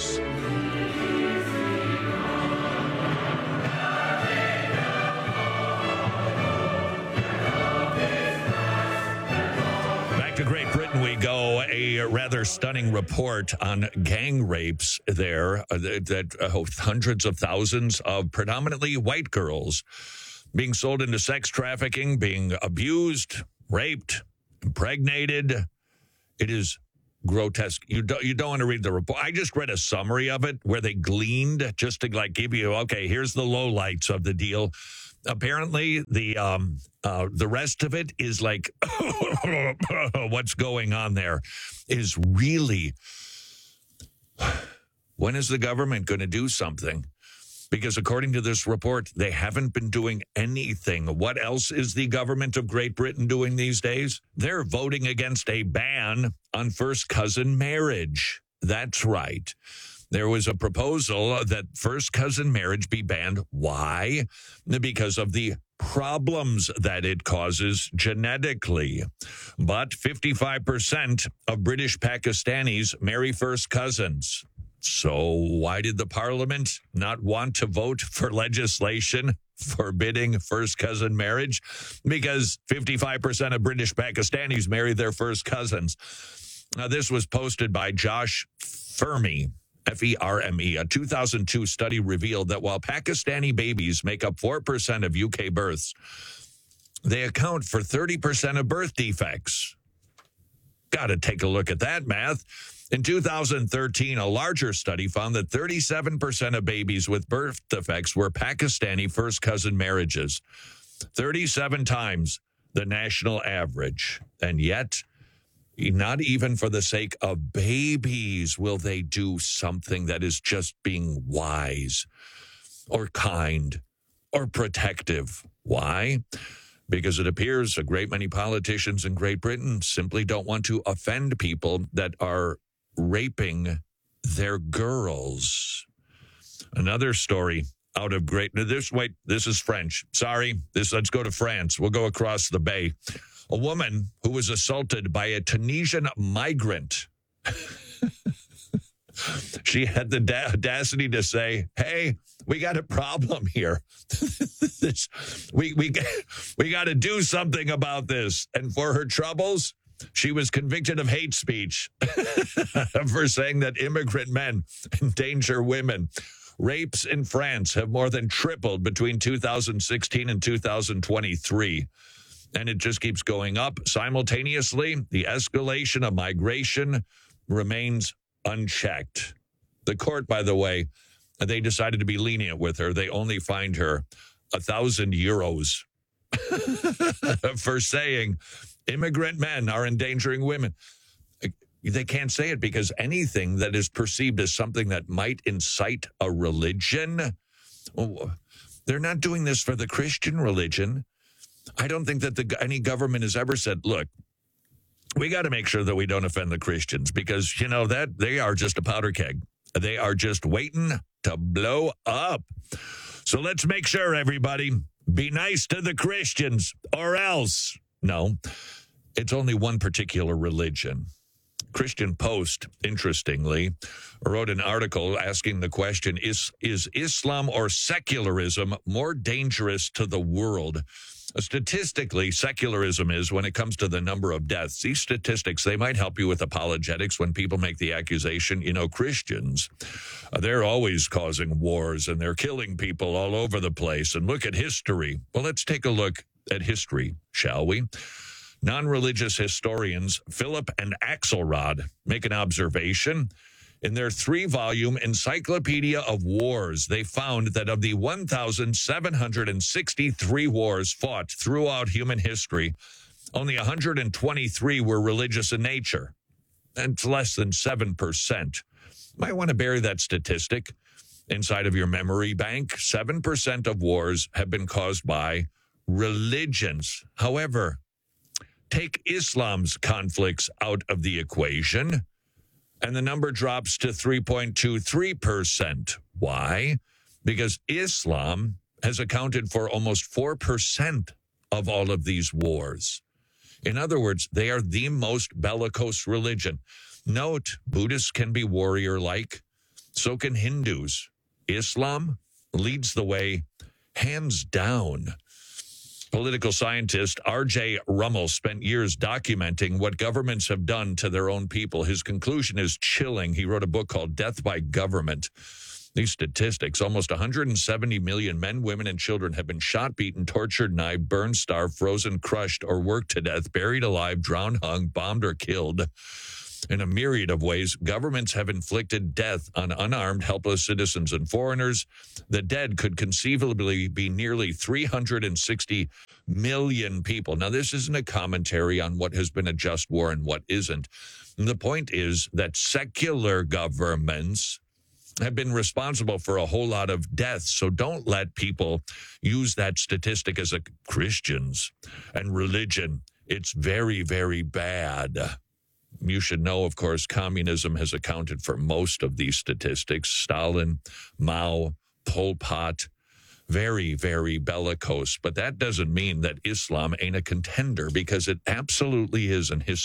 news. Back to Great Britain we go. A rather stunning report on gang rapes there, that hundreds of thousands of predominantly white girls being sold into sex trafficking, being abused, raped, impregnated. It is grotesque. You don't want to read the report. I just read a summary of it where they gleaned just to like give you, okay, here's the lowlights of the deal. Apparently, the rest of it is like what's going on there is really, when is the government going to do something? Because according to this report, they haven't been doing anything. What else is the government of Great Britain doing these days? They're voting against a ban on first cousin marriage. That's right. There was a proposal that first cousin marriage be banned. Why? Because of the problems that it causes genetically. But 55% of British Pakistanis marry first cousins. So why did the parliament not want to vote for legislation forbidding first cousin marriage? Because 55% of British Pakistanis marry their first cousins. Now, this was posted by Josh Ferme, F-E-R-M-E. A 2002 study revealed that while Pakistani babies make up 4% of UK births, they account for 30% of birth defects. Got to take a look at that math. In 2013, a larger study found that 37% of babies with birth defects were Pakistani first cousin marriages, 37 times the national average. And yet, not even for the sake of babies will they do something that is just being wise or kind or protective. Why? Because it appears a great many politicians in Great Britain simply don't want to offend people that are raping their girls. Another story out of this is French. Sorry, let's go to France. We'll go across the bay. A woman who was assaulted by a Tunisian migrant. She had the audacity to say, "Hey, we got a problem here. we got to do something about this." And for her troubles, she was convicted of hate speech for saying that immigrant men endanger women. Rapes in France have more than tripled between 2016 and 2023. And it just keeps going up. Simultaneously, the escalation of migration remains unchecked. The court, by the way, they decided to be lenient with her. They only fined her 1,000 euros for saying immigrant men are endangering women. They can't say it because anything that is perceived as something that might incite a religion, they're not doing this for the Christian religion. I don't think that any government has ever said, look, we got to make sure that we don't offend the Christians because, that they are just a powder keg. They are just waiting to blow up. So let's make sure, everybody, be nice to the Christians or else. No, it's only one particular religion. Christian Post, interestingly, wrote an article asking the question, is Islam or secularism more dangerous to the world? Statistically, secularism is when it comes to the number of deaths. These statistics, they might help you with apologetics when people make the accusation, Christians, they're always causing wars and they're killing people all over the place. And look at history. Well, let's take a look at history, shall we? Non-religious historians Philip and Axelrod make an observation. In their 3-volume Encyclopedia of Wars, they found that of the 1,763 wars fought throughout human history, only 123 were religious in nature. That's less than 7%. Might want to bury that statistic inside of your memory bank. 7% of wars have been caused by religions. However, take Islam's conflicts out of the equation, and the number drops to 3.23%. Why? Because Islam has accounted for almost 4% of all of these wars. In other words, they are the most bellicose religion. Note, Buddhists can be warrior-like. So can Hindus. Islam leads the way, hands down. Political scientist R.J. Rummel spent years documenting what governments have done to their own people. His conclusion is chilling. He wrote a book called Death by Government. These statistics, almost 170 million men, women, and children have been shot, beaten, tortured, knifed, burned, starved, frozen, crushed, or worked to death, buried alive, drowned, hung, bombed, or killed. In a myriad of ways, governments have inflicted death on unarmed, helpless citizens and foreigners. The dead could conceivably be nearly 360 million people. Now, this isn't a commentary on what has been a just war and what isn't. The point is that secular governments have been responsible for a whole lot of deaths. So don't let people use that statistic as a Christians and religion. It's very, very bad. You should know, of course, communism has accounted for most of these statistics. Stalin, Mao, Pol Pot, very, very bellicose. But that doesn't mean that Islam ain't a contender, because it absolutely is. And